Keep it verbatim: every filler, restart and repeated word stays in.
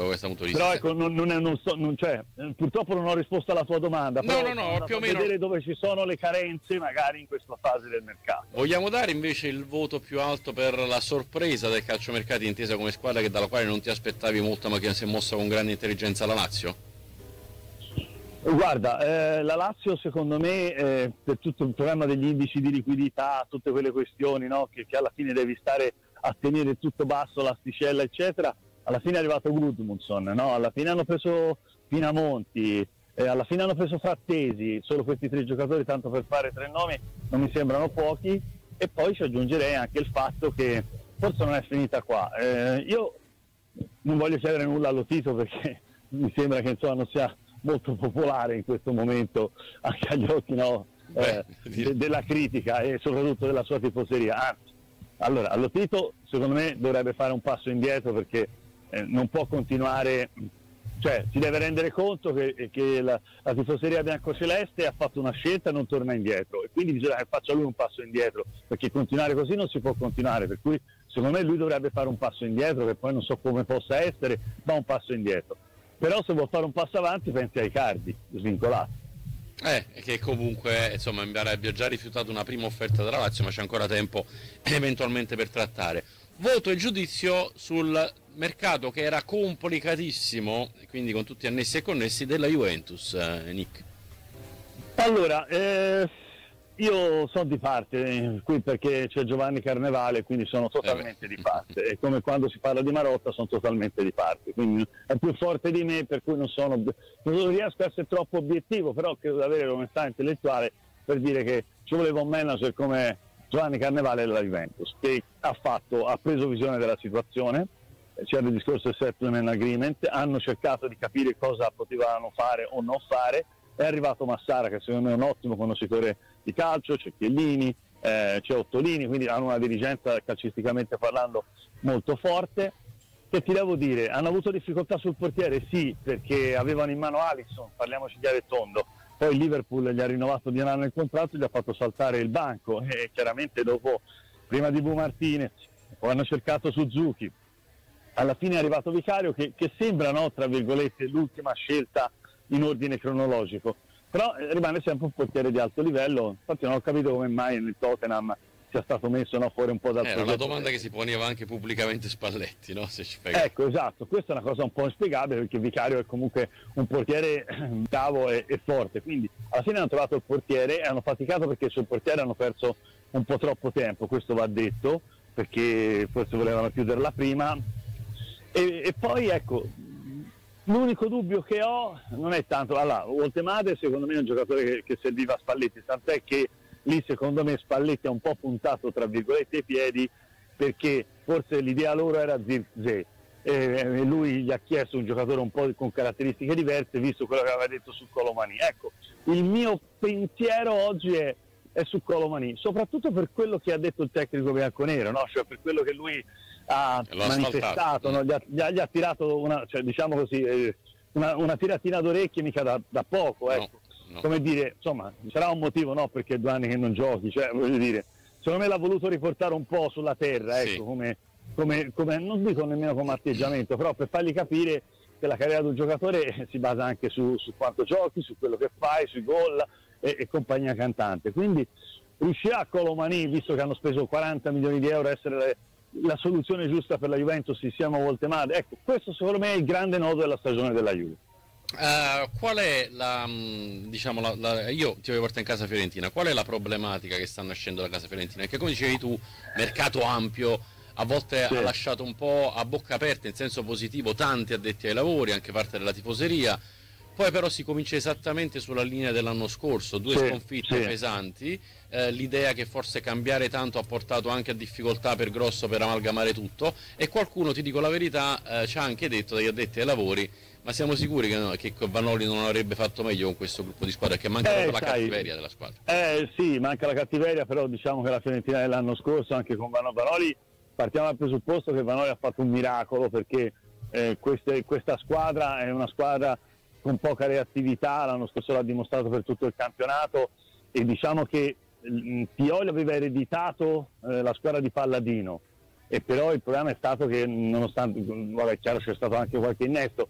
da questo punto di vista. Però ecco, non, non, è, non so, non, cioè, purtroppo non ho risposto alla tua domanda. No, però no, no, più o meno. Vedere dove ci sono le carenze magari in questa fase del mercato. Vogliamo dare invece il voto più alto per la sorpresa del calciomercato, intesa come squadra che dalla quale non ti aspettavi molto ma che si è mossa con grande intelligenza, la Lazio? Guarda, eh, la Lazio secondo me eh, per tutto il problema degli indici di liquidità, tutte quelle questioni, no, che, che alla fine devi stare a tenere tutto basso, l'asticella eccetera, alla fine è arrivato Gudmundsson, no? Alla fine hanno preso Pinamonti, eh, alla fine hanno preso Frattesi, solo questi tre giocatori, tanto per fare tre nomi, non mi sembrano pochi, e poi ci aggiungerei anche il fatto che forse non è finita qua. Eh, io non voglio chiedere nulla allo Tito perché mi sembra che insomma non sia molto popolare in questo momento anche agli occhi, no, eh, de- della critica e soprattutto della sua tifoseria. Anzi, allora, allo Tito secondo me dovrebbe fare un passo indietro perché eh, non può continuare, cioè si deve rendere conto che, che la, la tifoseria biancoceleste ha fatto una scelta e non torna indietro, e quindi bisogna che faccia lui un passo indietro, perché continuare così non si può continuare, per cui secondo me lui dovrebbe fare un passo indietro, che poi non so come possa essere, ma un passo indietro. Però se vuol fare un passo avanti pensi ai Icardi, svincolato. Eh, che comunque insomma mi avrebbe già rifiutato una prima offerta della Lazio, ma c'è ancora tempo eventualmente per trattare. Voto e giudizio sul mercato che era complicatissimo, quindi con tutti annessi e connessi, della Juventus, eh, Nick. Allora, eh, io sono di parte eh, qui perché c'è Giovanni Carnevale, quindi sono totalmente eh di parte, e come quando si parla di Marotta sono totalmente di parte, quindi è più forte di me, per cui non sono non riesco a essere troppo obiettivo, però credo di avere l'onestà intellettuale per dire che ci voleva un manager come Giovanni Carnevale della Juventus, che ha fatto, ha preso visione della situazione, c'era il discorso del settlement agreement, hanno cercato di capire cosa potevano fare o non fare, è arrivato Massara che secondo me è un ottimo conoscitore di calcio, c'è Chiellini, eh, c'è Ottolini, quindi hanno una dirigenza calcisticamente parlando molto forte. Che ti devo dire, hanno avuto difficoltà sul portiere? Sì, perché avevano in mano Alisson, parliamoci chiaro e tondo, poi il Liverpool gli ha rinnovato di un anno il contratto, gli ha fatto saltare il banco e chiaramente dopo, prima di Bu Martinez, poi hanno cercato Suzuki, alla fine è arrivato Vicario che, che sembra, no, tra virgolette, l'ultima scelta in ordine cronologico, però eh, rimane sempre un portiere di alto livello. Infatti non ho capito come mai nel Tottenham sia stato messo, no, fuori un po' dal Era progetto. una domanda che si poneva anche pubblicamente Spalletti, no? Se ci fai... Ecco, esatto, questa è una cosa un po' inspiegabile perché Vicario è comunque un portiere bravo e, e forte, quindi alla fine hanno trovato il portiere e hanno faticato perché sul portiere hanno perso un po' troppo tempo, questo va detto, perché forse volevano chiuderla prima, e, e poi ecco, l'unico dubbio che ho non è tanto, allora, Oltemade secondo me è un giocatore che, che serviva a Spalletti, tant'è che lì secondo me Spalletti ha un po' puntato tra virgolette i piedi, perché forse l'idea loro era Zirkzee e lui gli ha chiesto un giocatore un po' con caratteristiche diverse, visto quello che aveva detto su Colomani. Ecco, il mio pensiero oggi è, è su Colomani, soprattutto per quello che ha detto il tecnico bianconero, no? Cioè per quello che lui ha L'ho manifestato, no? gli, ha, gli, ha, gli ha tirato una, cioè, diciamo così, eh, una, una tiratina d'orecchie mica da, da poco, ecco. No. No. Come dire, insomma, sarà un motivo, no, perché due anni che non giochi, cioè voglio dire, secondo me l'ha voluto riportare un po' sulla terra, ecco, sì. come, come, come, non dico nemmeno come atteggiamento, però per fargli capire che la carriera di un giocatore si basa anche su, su quanto giochi, su quello che fai, sui gol e, e compagnia cantante. Quindi riuscirà Colomani, visto che hanno speso quaranta milioni di euro, a essere le, la soluzione giusta per la Juventus insieme a Voltemade? Ecco, questo secondo me è il grande nodo della stagione della Juve. Uh, qual è la, diciamo, la, la, io ti voglio portare in casa Fiorentina, qual è la problematica che sta nascendo da casa Fiorentina? Perché come dicevi tu, mercato ampio, a volte sì. ha lasciato un po' a bocca aperta in senso positivo tanti addetti ai lavori, anche parte della tifoseria, poi però si comincia esattamente sulla linea dell'anno scorso, due sì, sconfitte sì. pesanti, eh, l'idea che forse cambiare tanto ha portato anche a difficoltà per Grosso per amalgamare tutto, e qualcuno, ti dico la verità, eh, ci ha anche detto dagli addetti ai lavori: ma siamo sicuri che, no, che Vanoli non avrebbe fatto meglio con questo gruppo di squadra, che manca eh, la sai, cattiveria della squadra? Eh sì, manca la cattiveria, però diciamo che la Fiorentina dell'anno scorso, anche con Vanoli, partiamo dal presupposto che Vanoli ha fatto un miracolo, perché eh, queste, questa squadra è una squadra con poca reattività, l'anno scorso l'ha dimostrato per tutto il campionato, e diciamo che mh, Pioli aveva ereditato eh, la squadra di Palladino, e però il problema è stato che nonostante, vabbè, chiaro c'è stato anche qualche innesto,